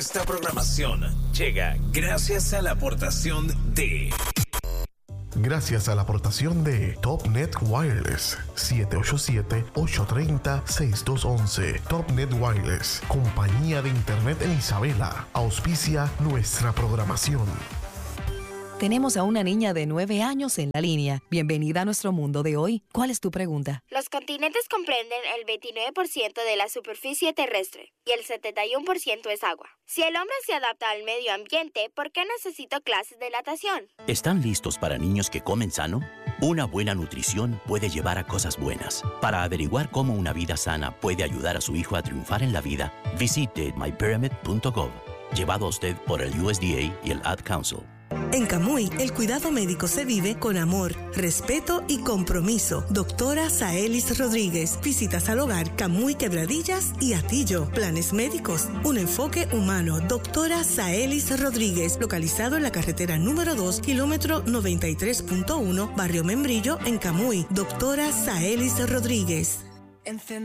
Esta programación llega gracias a la aportación de... Gracias a la aportación de TopNet Wireless, 787-830-6211. TopNet Wireless, compañía de internet en Isabela, auspicia nuestra programación. Tenemos a una niña de 9 años en la línea. Bienvenida a nuestro mundo de hoy. ¿Cuál es tu pregunta? Los continentes comprenden el 29% de la superficie terrestre y el 71% es agua. Si el hombre se adapta al medio ambiente, ¿por qué necesito clases de natación? ¿Están listos para niños que comen sano? Una buena nutrición puede llevar a cosas buenas. Para averiguar cómo una vida sana puede ayudar a su hijo a triunfar en la vida, visite mypyramid.gov. Llevado a usted por el USDA y el Ad Council. En Camuy, el cuidado médico se vive con amor, respeto y compromiso. Doctora Saelis Rodríguez. Visitas al hogar Camuy, Quebradillas y Atillo. Planes médicos. Un enfoque humano. Doctora Saelis Rodríguez. Localizado en la carretera número 2, kilómetro 93.1, Barrio Membrillo, en Camuy. Doctora Saelis Rodríguez.